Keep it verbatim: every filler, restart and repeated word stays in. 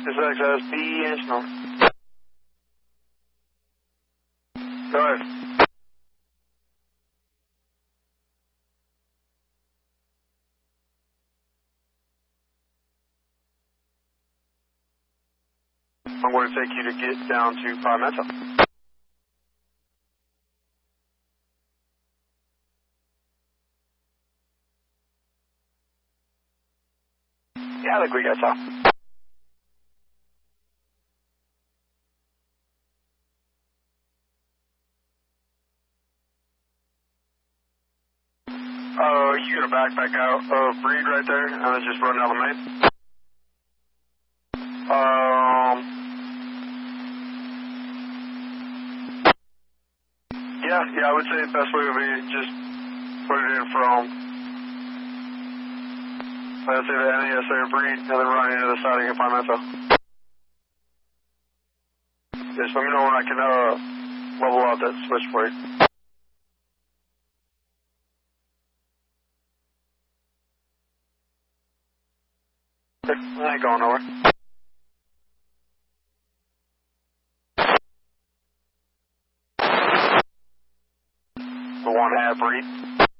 This is access B inch north. Go ahead. I'm going to take you to get down to five Mesa. Yeah, I think we got some. Uh, you get a backpack out of Breed right there, and then just run down the main. Um, yeah, yeah, I would say the best way would be just put it in from, let's say the N A S A or Breed, and then run into the side and get five Mesa. Just let me know when I can, uh, level out that switch for you. I ain't going nowhere. The one half Breed.